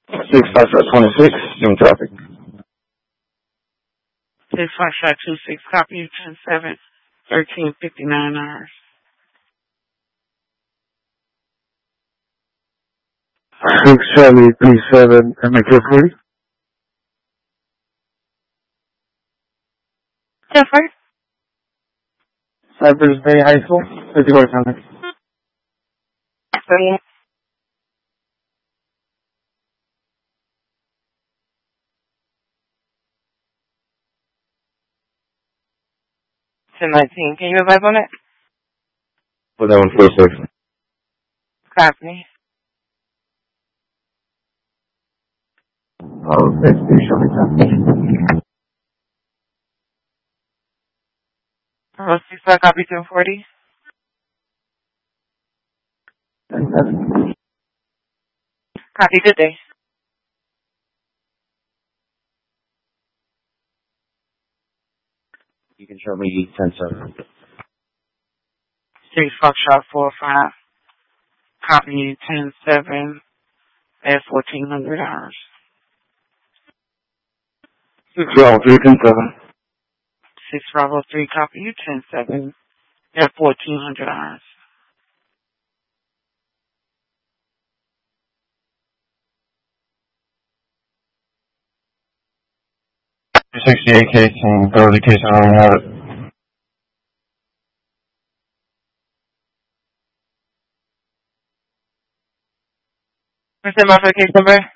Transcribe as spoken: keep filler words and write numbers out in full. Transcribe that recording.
Six five five twenty six. Doing traffic. Six five five two six. Copy you ten seven. Thirteen fifty nine hours. Six Chevy three seven. M X forty. Jeffrey. Cypress Bay High School. Fifty-four Center. Seven. ten nineteen. Can you advise on it? For that one, four six. Copy. Oh, that's the Oh, six five. Copy ten forty. Copy. Good day. You can show me ten seven. Six Foxtrot four five. Copy you ten seven at fourteen hundred hours. Six Bravo three ten seven. Six Bravo three. Copy you ten seven at fourteen hundred hours. sixty-eight case and go to the case I don't have it. What's the case number?